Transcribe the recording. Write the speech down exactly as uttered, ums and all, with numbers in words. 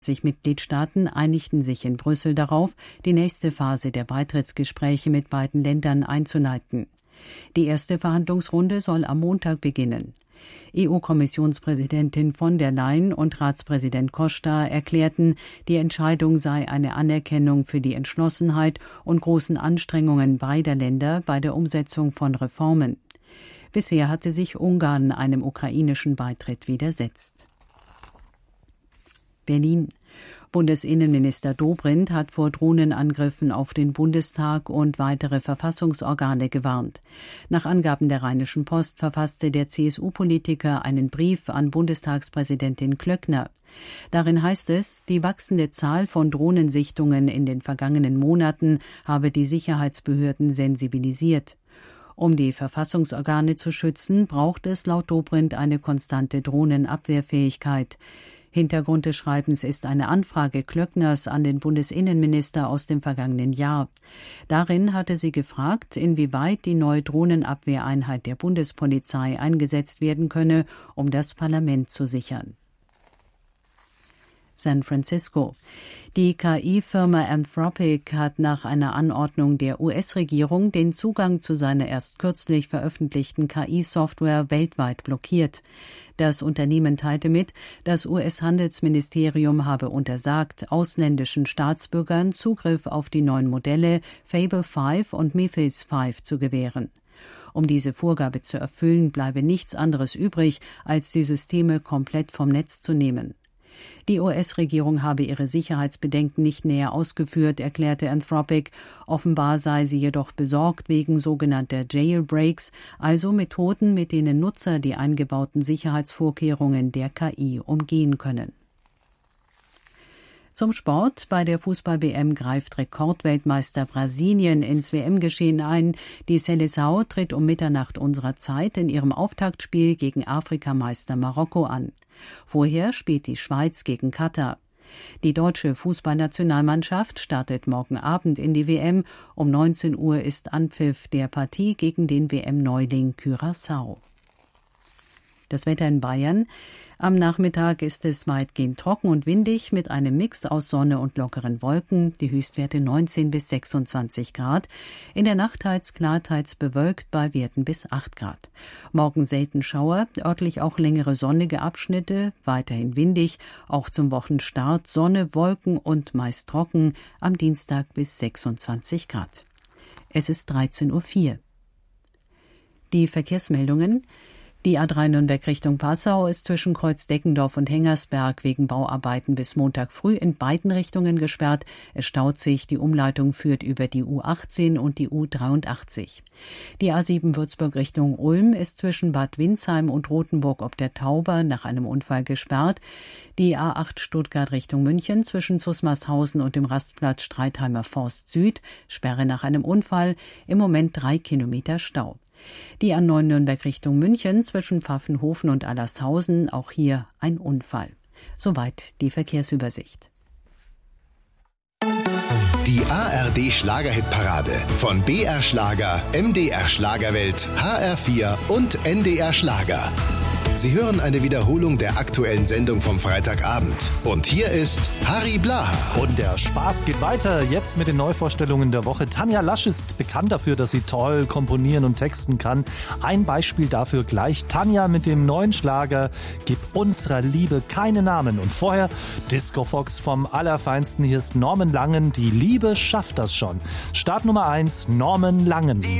Mitgliedstaaten einigten sich in Brüssel darauf, die nächste Phase der Beitrittsgespräche mit beiden Ländern einzuleiten. Die erste Verhandlungsrunde soll am Montag beginnen. E U-Kommissionspräsidentin von der Leyen und Ratspräsident Costa erklärten, die Entscheidung sei eine Anerkennung für die Entschlossenheit und großen Anstrengungen beider Länder bei der Umsetzung von Reformen. Bisher hatte sich Ungarn einem ukrainischen Beitritt widersetzt. Berlin. Bundesinnenminister Dobrindt hat vor Drohnenangriffen auf den Bundestag und weitere Verfassungsorgane gewarnt. Nach Angaben der Rheinischen Post verfasste der C S U-Politiker einen Brief an Bundestagspräsidentin Klöckner. Darin heißt es, die wachsende Zahl von Drohnensichtungen in den vergangenen Monaten habe die Sicherheitsbehörden sensibilisiert. Um die Verfassungsorgane zu schützen, braucht es laut Dobrindt eine konstante Drohnenabwehrfähigkeit. Hintergrund des Schreibens ist eine Anfrage Klöckners an den Bundesinnenminister aus dem vergangenen Jahr. Darin hatte sie gefragt, inwieweit die neue Drohnenabwehreinheit der Bundespolizei eingesetzt werden könne, um das Parlament zu sichern. San Francisco. Die K I-Firma Anthropic hat nach einer Anordnung der U S-Regierung den Zugang zu seiner erst kürzlich veröffentlichten K I-Software weltweit blockiert. Das Unternehmen teilte mit, das U S-Handelsministerium habe untersagt, ausländischen Staatsbürgern Zugriff auf die neuen Modelle Fable fünf und Mythos fünf zu gewähren. Um diese Vorgabe zu erfüllen, bleibe nichts anderes übrig, als die Systeme komplett vom Netz zu nehmen. Die U S-Regierung habe ihre Sicherheitsbedenken nicht näher ausgeführt, erklärte Anthropic. Offenbar sei sie jedoch besorgt wegen sogenannter Jailbreaks, also Methoden, mit denen Nutzer die eingebauten Sicherheitsvorkehrungen der K I umgehen können. Zum Sport. Bei der Fußball-W M greift Rekordweltmeister Brasilien ins W M-Geschehen ein. Die Seleção tritt um Mitternacht unserer Zeit in ihrem Auftaktspiel gegen Afrikameister Marokko an. Vorher spielt die Schweiz gegen Katar. Die deutsche Fußballnationalmannschaft startet morgen Abend in die W M. Um neunzehn Uhr ist Anpfiff der Partie gegen den W M-Neuling Curaçao. Das Wetter in Bayern. Am Nachmittag ist es weitgehend trocken und windig mit einem Mix aus Sonne und lockeren Wolken, die Höchstwerte neunzehn bis sechsundzwanzig Grad. In der Nacht teils klar, teils bewölkt bei Werten bis acht Grad. Morgen selten Schauer, örtlich auch längere sonnige Abschnitte, weiterhin windig, auch zum Wochenstart Sonne, Wolken und meist trocken, am Dienstag bis sechsundzwanzig Grad. Es ist dreizehn Uhr vier. Die Verkehrsmeldungen. Die A drei Nürnberg Richtung Passau ist zwischen Kreuz Deckendorf und Hengersberg wegen Bauarbeiten bis Montag früh in beiden Richtungen gesperrt. Es staut sich, die Umleitung führt über die U achtzehn und die U dreiundachtzig. Die A sieben Würzburg Richtung Ulm ist zwischen Bad Windsheim und Rothenburg ob der Tauber nach einem Unfall gesperrt. Die A acht Stuttgart Richtung München zwischen Zusmarshausen und dem Rastplatz Streitheimer Forst Süd, Sperre nach einem Unfall, im Moment drei Kilometer Stau. Die A neun Nürnberg Richtung München zwischen Pfaffenhofen und Allershausen, auch hier ein Unfall. Soweit die Verkehrsübersicht. Die A R D Schlagerhitparade von B R Schlager, M D R Schlagerwelt, H R vier und N D R Schlager. Sie hören eine Wiederholung der aktuellen Sendung vom Freitagabend. Und hier ist Harry Blaha. Und der Spaß geht weiter. Jetzt mit den Neuvorstellungen der Woche. Tanja Lasch ist bekannt dafür, dass sie toll komponieren und texten kann. Ein Beispiel dafür gleich. Tanja mit dem neuen Schlager Gib unserer Liebe keine Namen. Und vorher Disco Fox vom Allerfeinsten. Hier ist Norman Langen. Die Liebe schafft das schon. Start Nummer eins, Norman Langen. Die